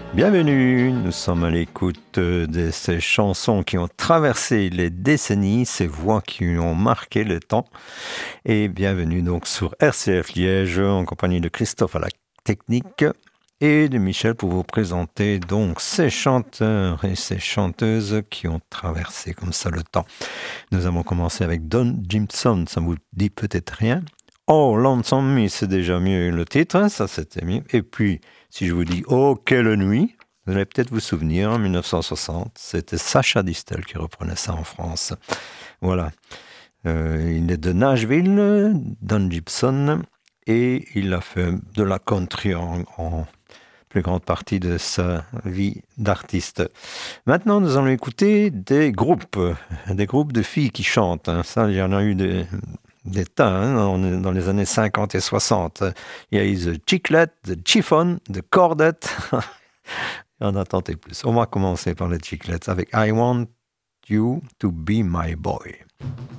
Bienvenue, nous sommes à l'écoute de ces chansons qui ont traversé les décennies, ces voix qui ont marqué le temps. Et bienvenue donc sur RCF Liège en compagnie de Christophe à la technique et de Michel pour vous présenter donc ces chanteurs et ces chanteuses qui ont traversé comme ça le temps. Nous avons commencé avec Don Jimson, ça vous dit peut-être rien. Oh, Lonesome Me, c'est déjà mieux le titre, hein, ça c'était mieux. Et puis, si je vous dis Oh, quelle nuit, vous allez peut-être vous souvenir, en 1960, c'était Sacha Distel qui reprenait ça en France. Voilà. Il est de Nashville, Don Gibson, et il a fait de la country en plus grande partie de sa vie d'artiste. Maintenant, nous allons écouter des groupes de filles qui chantent. Hein. Ça, il y en a eu des tas hein, dans les années 50 et 60. Il y a eu The Chiclets, The Chiffon, The Cordette. Il y en a tenté plus. On va commencer par les Chiclets avec I Want You to Be My Boy.